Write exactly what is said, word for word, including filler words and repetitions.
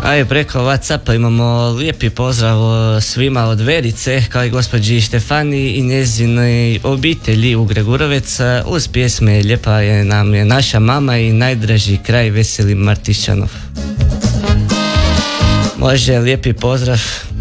A i preko WhatsAppa imamo lijepi pozdrav svima od Verice, kao i gospođi Štefani i njezinoj obitelji u Gregurovec. Uz pjesme Lijepa je nam je naša mama i najdraži kraj Veseli Martišćanov. Može, lijepi pozdrav.